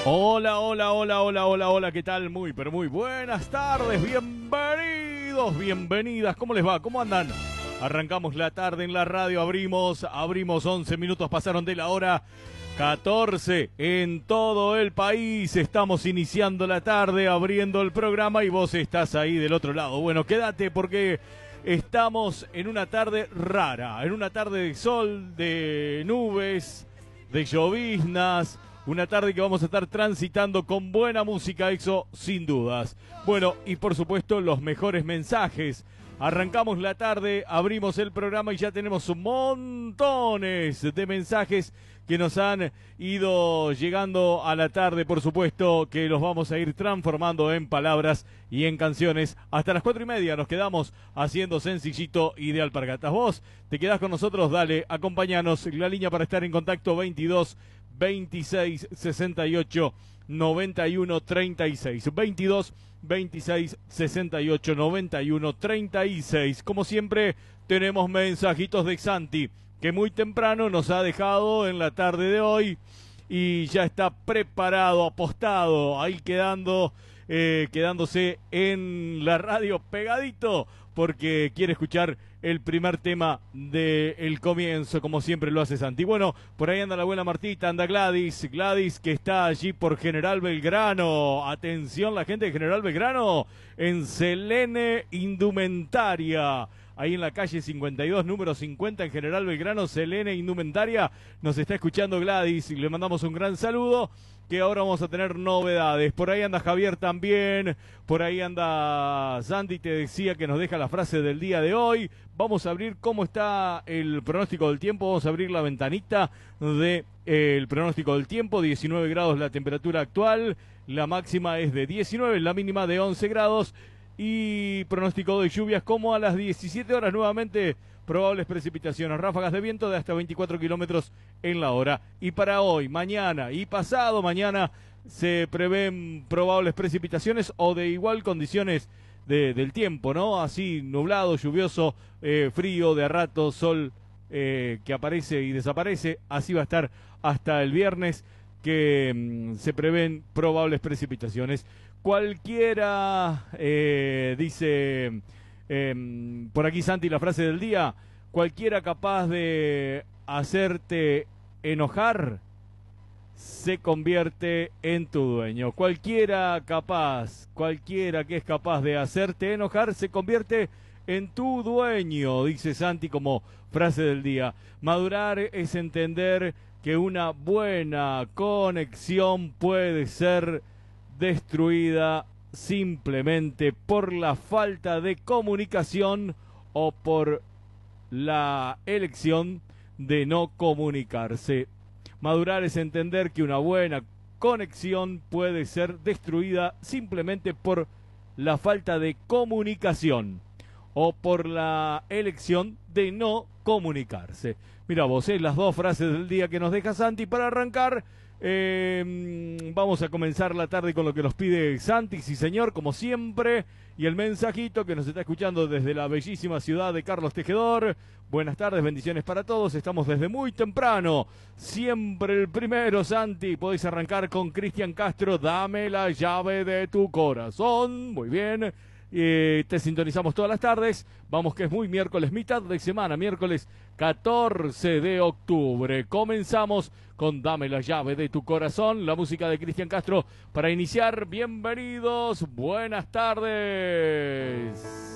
Hola, hola, hola, hola, hola, hola, ¿qué tal? Muy, pero muy buenas tardes, bienvenidos, bienvenidas, ¿cómo les va? ¿Cómo andan? Arrancamos la tarde en la radio, abrimos 11 minutos, pasaron de la hora 14 en todo el país, estamos iniciando la tarde, abriendo el programa y vos estás ahí del otro lado. Bueno, quédate porque estamos en una tarde rara, en una tarde de sol, de nubes, de lloviznas. Una tarde que vamos a estar transitando con buena música, eso sin dudas. Bueno, y por supuesto los mejores mensajes. Arrancamos la tarde, abrimos el programa y ya tenemos montones de mensajes que nos han ido llegando a la tarde, por supuesto, que los vamos a ir transformando en palabras y en canciones. Hasta las 4:30 nos quedamos haciendo sencillito ideal para gatas. Vos te quedás con nosotros, dale, acompañanos. La línea para estar en contacto 22 26 68 91 36 22 26 68 91 36. Como siempre tenemos mensajitos de Santi, que muy temprano nos ha dejado en la tarde de hoy y ya está preparado, apostado, ahí quedándose en la radio pegadito, porque quiere escuchar el primer tema del comienzo, como siempre lo hace Santi. Bueno, por ahí anda la abuela Martita, anda Gladys, que está allí por General Belgrano. Atención la gente de General Belgrano, en Selene Indumentaria, ahí en la calle 52, número 50, en General Belgrano, Selene Indumentaria. Nos está escuchando Gladys y le mandamos un gran saludo, que ahora vamos a tener novedades. Por ahí anda Javier también, por ahí anda Sandy, te decía que nos deja la frase del día de hoy. Vamos a abrir cómo está el pronóstico del tiempo, vamos a abrir la ventanita del pronóstico del tiempo. 19 grados la temperatura actual, la máxima es de 19, la mínima de 11 grados. Y pronóstico de lluvias como a las 17 horas nuevamente, probables precipitaciones, ráfagas de viento de hasta 24 kilómetros en la hora. Y para hoy, mañana y pasado mañana se prevén probables precipitaciones o de igual condiciones del tiempo, ¿no? Así nublado, lluvioso, frío, de a rato, sol que aparece y desaparece. Así va a estar hasta el viernes, que se prevén probables precipitaciones. Cualquiera, dice por aquí Santi, la frase del día: cualquiera capaz de hacerte enojar se convierte en tu dueño. Cualquiera que es capaz de hacerte enojar se convierte en tu dueño, dice Santi como frase del día. Madurar es entender que una buena conexión puede ser destruida simplemente por la falta de comunicación o por la elección de no comunicarse. Madurar es entender que una buena conexión puede ser destruida simplemente por la falta de comunicación o por la elección de no comunicarse. Mira vos, las dos frases del día que nos deja Santi para arrancar. Vamos a comenzar la tarde con lo que nos pide Santi, sí señor, como siempre, y el mensajito que nos está escuchando desde la bellísima ciudad de Carlos Tejedor. Buenas tardes, bendiciones para todos, estamos desde muy temprano, siempre el primero, Santi. Podéis arrancar con Cristian Castro, dame la llave de tu corazón. Muy bien. Te sintonizamos todas las tardes. Vamos que es muy miércoles, mitad de semana, miércoles 14 de octubre. Comenzamos con Dame la llave de tu corazón, la música de Cristian Castro para iniciar. Bienvenidos, buenas tardes.